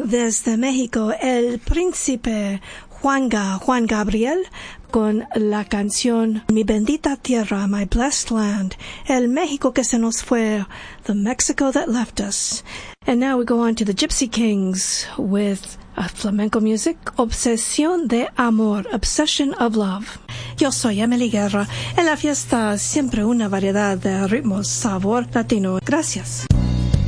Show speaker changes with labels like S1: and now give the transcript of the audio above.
S1: desde México, el príncipe Juan Gabriel, con la canción Mi bendita tierra, My blessed land, el México que se nos fue, the Mexico that left us. And now we go on to the Gypsy Kings with flamenco music, Obsesión de Amor, Obsession of Love. Yo soy Emily Guerra. En la fiesta siempre una variedad de ritmos, sabor latino. Gracias.